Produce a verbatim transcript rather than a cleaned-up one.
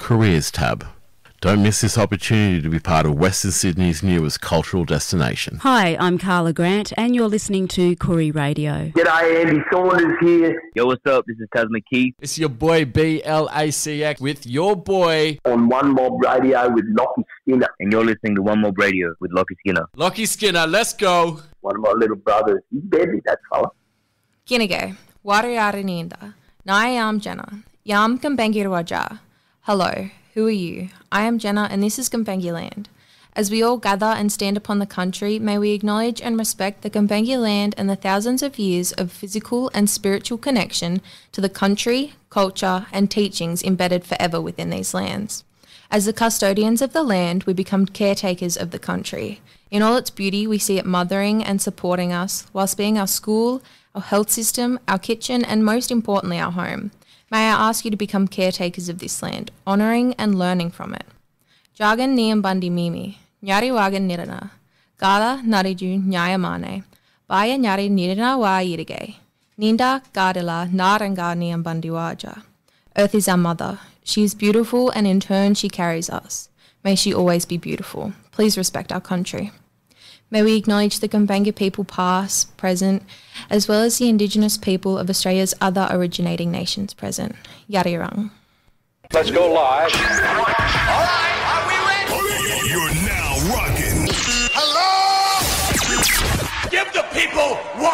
Careers tab. Don't miss this opportunity to be part of Western Sydney's newest cultural destination. Hi, I'm Carla Grant and you're listening to Koori Radio. G'day, Andy Saunders here. Yo, what's up? This is Taz McKee. It's your boy B L A C X with your boy on One Mob Radio with Lockie Skinner. And you're listening to One Mob Radio with Lockie Skinner. Lockie Skinner, let's go. One of my little brothers. He's deadly, that fella. Ginige, Warriara Ninda. Nayam Jenna. Yam Gambengi Raja. Hello. Who are you? I am Jenna and this is Gumbaynggirr Land. As we all gather and stand upon the country, may we acknowledge and respect the Gumbaynggirr Land and the thousands of years of physical and spiritual connection to the country, culture and teachings embedded forever within these lands. As the custodians of the land, we become caretakers of the country. In all its beauty, we see it mothering and supporting us, whilst being our school, our health system, our kitchen and most importantly our home. May I ask you to become caretakers of this land, honouring and learning from it. Jagan Niambandi Mimi, Nyari Wagan Nirana, Gala Nariju Nyayamane, Baya Nyari Nirana Wa Yirige, Ninda Gardila Naranga Niambandi Waja. Earth is our mother. She is beautiful and in turn she carries us. May she always be beautiful. Please respect our country. May we acknowledge the Gumbaynggirr people past, present, as well as the Indigenous people of Australia's other originating nations present. Yarirang. Let's go live. All right, are we ready? You're now rocking. Hello? Give the people what